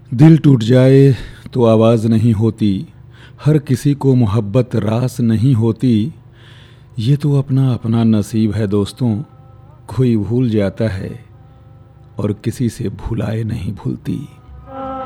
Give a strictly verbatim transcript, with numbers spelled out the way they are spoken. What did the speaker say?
दिल टूट जाए तो आवाज़ नहीं होती, हर किसी को मोहब्बत रास नहीं होती। ये तो अपना अपना नसीब है दोस्तों, कोई भूल जाता है और किसी से भुलाए नहीं भूलती।